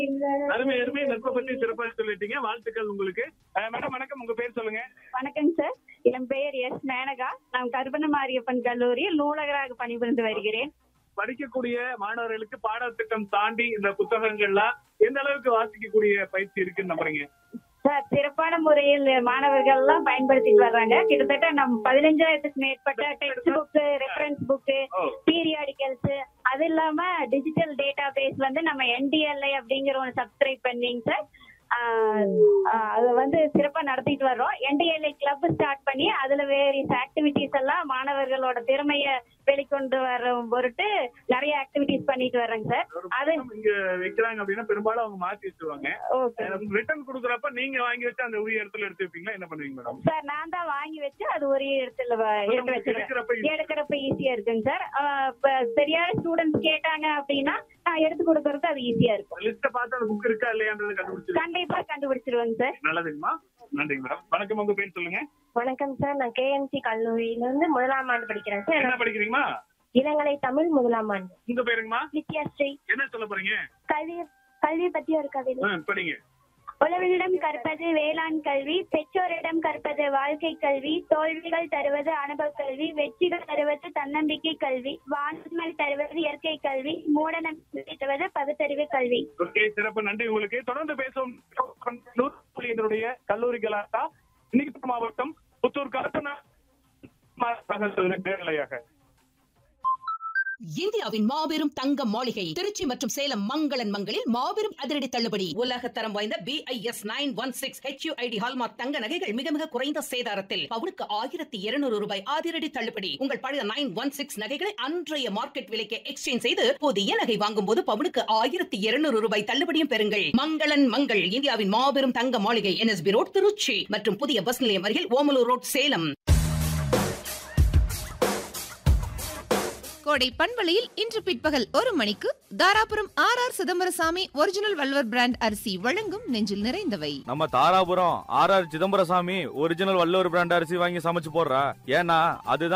அருமை அருமை நட்பை பத்தி சிறப்பா சொல்லிட்டீங்க. வாழ்த்துக்கள் உங்களுக்கு. மேடம் வணக்கம், உங்க பேர் சொல்லுங்க. வணக்கம் சார், என் பெயர் எஸ் மேனகா. நான் கருப்பணமாரியப்பன் கல்லூரியில் நூலகராக பணிபுரிந்து வருகிறேன். படிக்கக்கூடிய மாணவர்களுக்கு பாடத்திட்டம் தாண்டி இந்த புத்தகங்கள்லாம் எந்த அளவுக்கு வாசிக்கக்கூடிய பயிற்சி இருக்குன்னு நம்புறீங்க? சார், சிறப்பான முறையில் மாணவர்கள் எல்லாம் பயன்படுத்திட்டு வர்றாங்க. கிட்டத்தட்ட நம்ம 15,000க்கு மேற்பட்ட text book, reference book, periodicals, அது இல்லாம டிஜிட்டல் டேட்டா பேஸ் வந்து நம்ம NDLI அப்படிங்கிற ஒன்று சப்ஸ்கிரைப் பண்ணிங்க சார். அது வந்து சிறப்பா நடத்திட்டு வர்றோம். NDLI கிளப் ஸ்டார்ட் பண்ணி அதுல வேரியஸ் ஆக்டிவிட்டிஸ் எல்லாம் மாணவர்களோட திறமைய வெளிக்கொண்டு வர பொருட்டு நிறைய ஆக்டிவிட்டிஸ் பண்ணிட்டு வர்றேங்க சார். அது இங்க வைக்கிறாங்க அப்படின்னா பெரும்பாலும் அவங்க மாத்தி வச்சிருவாங்க. ரிட்டர்ன் கொடுக்குறப்ப நீங்க வாங்கி வச்சு அந்த உரிய இடத்துல எடுத்து வைப்பீங்களா, என்ன பண்ணுவீங்க மேடம்? சார், நான் தான் வாங்கி வச்சு அது ஒரு இடத்துல எடுத்து வச்சிருக்கேன். எடுக்கிறப்ப ஈஸியா இருக்குங்க சார். சரியான ஸ்டூடெண்ட்ஸ் கேட்டாங்க அப்படின்னா நான் எடுத்து கொடுக்கறது அது ஈஸியா இருக்கும். லிஸ்ட பார்த்து அந்த புக் இருக்கா இல்லையான்றது கண்டுபிடிச்சிருக்கேன். கண்டிப்பா கண்டுபிடிச்சிருவாங்க சார். நல்லதுங்கம்மா, நன்றிங்க மேடம். வணக்கம், உங்க பேர் சொல்லுங்க. வணக்கம் சார், நான் KMC கல்லூரியில இருந்து முதலாம் ஆண்டு படிக்கிறேன் சார். என்ன படிக்கிறீங்கம்மா? இளங்கலை தமிழ் முதலாம் ஆண்டு. உங்க பேருங்கம்மா? வித்யாஸ்ரீ. என்ன சொல்ல போறீங்க? கல்வி பத்தி ஒரு கவிதை. படிங்க. உழவனிடம் கற்பது வேளாண் கல்வி, பெற்றோரிடம் கற்பது வாழ்க்கை கல்வி, தோல்விகள் தருவது அனுபவ கல்வி, வெற்றிகள் தருவது தன்னம்பிக்கை கல்வி, வான்மை தருவது இயற்கை கல்வி, மூட நம்பிக்கை தருவது பகுத்தறிவு கல்வி. ஓகே, சிறப்பு, நன்றி உங்களுக்கு. தொடர்ந்து பேசும் கல்லூரி கலாட்டா இன்னைக்கு மாவட்டம் புத்தூர் கருப்பண நேரலையாக. இந்தியாவின் மாபெரும் தங்க மாளிகை திருச்சி மற்றும் சேலம் மங்களன் மங்களில் மாபெரும் அதிரடி தள்ளுபடி. உலக தரம் வாய்ந்த BIS 916 HUID ஹால்மார்க் தங்க நகைகள் மிக மிக குறைந்த சேதாரத்தில் பவுனுக்கு 1,200 ரூபாய் அதிரடி தள்ளுபடி. உங்கள் பழைய 916 நகைகளை அன்றைய மார்க்கெட் விலைக்கு எக்ஸ்சேஞ்ச் செய்து புதிய நகை வாங்கும் போது பவுனுக்கு 1,200 ரூபாய் தள்ளுபடியும் பெறுங்கள். மங்களன் மங்கள், இந்தியாவின் மாபெரும் தங்க மாளிகை, NSB ரோட் திருச்சி மற்றும் புதிய பஸ் நிலையம் அருகில் ஓமலூர் ரோட் சேலம். கோடை பண்பலையில் இன்று பிற்பகல் 1 மணிக்கு Dharapuram RR Chidambarasamy original வல்வர் brand அரிசி வழங்கும் நெஞ்சில் நிறைந்தவை. நம்ம Dharapuram RR Chidambarasamy original Vallur brand அரிசி வாங்கி சமைச்சு போடுறா. ஏன்னா அதுதான்